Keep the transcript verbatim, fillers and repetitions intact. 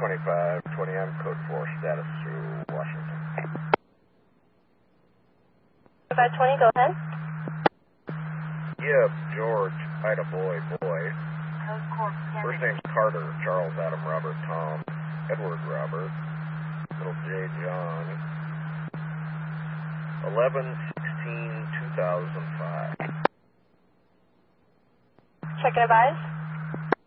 twenty-five twenty M, code four, status through Washington. five twenty, go ahead. Yeah, George, Ida Boy, Boy. First name's Carter, Charles, Adam, Robert, Tom, Edward, Robert, little J, John. eleven sixteen two thousand five. Check and advise.